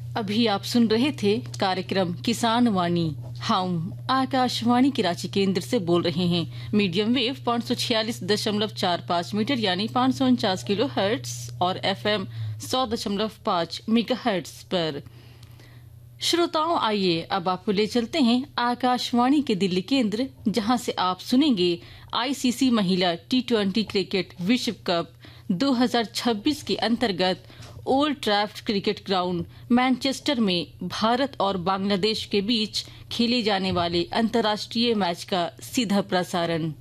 अभी आप सुन रहे थे कार्यक्रम किसान वाणी। हम आकाशवाणी की रांची केंद्र से बोल रहे हैं। मीडियम वेव 546.45 मीटर यानी 549 किलो हर्ट्ज और FM 100.5 मेगा हर्ट्ज पर। श्रोताओं, आइए अब आपको ले चलते हैं आकाशवाणी के दिल्ली केंद्र, जहां से आप सुनेंगे ICC महिला T20 क्रिकेट विश्व कप 2026 के अंतर्गत old Trafford cricket ground Manchester में भारत और बांग्लादेश के बीच खेले जाने वाले अंतर्राष्ट्रीय मैच का सीधा प्रसारण।